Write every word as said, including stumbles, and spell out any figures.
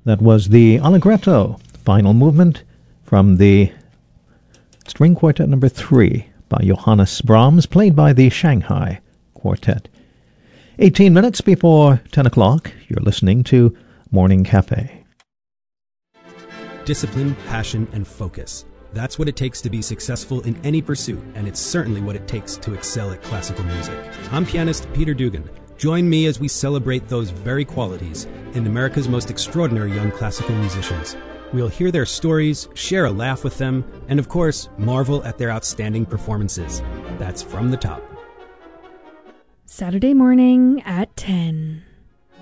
That was the Allegretto final movement from the String Quartet number three by Johannes Brahms, played by the Shanghai Quartet. eighteen minutes before ten o'clock, you're listening to Morning Cafe. Discipline, passion, and focus. That's what it takes to be successful in any pursuit, and it's certainly what it takes to excel at classical music. I'm pianist Peter Dugan. Join me as we celebrate those very qualities in America's most extraordinary young classical musicians. We'll hear their stories, share a laugh with them, and of course, marvel at their outstanding performances. That's From the Top. Saturday morning at ten.